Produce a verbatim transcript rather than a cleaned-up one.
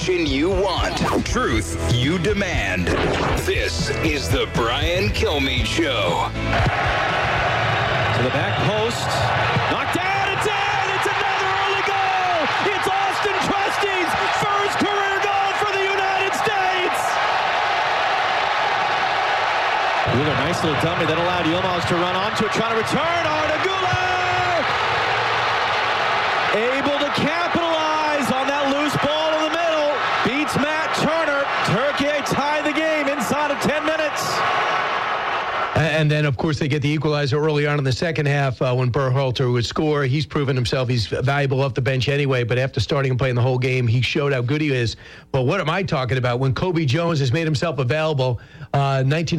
information you want. Truth you demand. This is the Brian Kilmeade Show. To the back post. Knocked down. It's in. It's another early goal. It's Austin Trusty's first career goal for the United States. Wheeler, nice little dummy that allowed Yilmaz to run onto it, trying to return. Arda Güler able to capitalize on that loose ball in the middle. Beats Matt Turner. Turkey tie the game inside of ten minutes. And then, of course, they get the equalizer early on in the second half uh, when Berhalter would score. He's proven himself. He's valuable off the bench anyway, but after starting and playing the whole game, he showed how good he is. But what am I talking about? When Kobe Jones has made himself available, uh, nineteen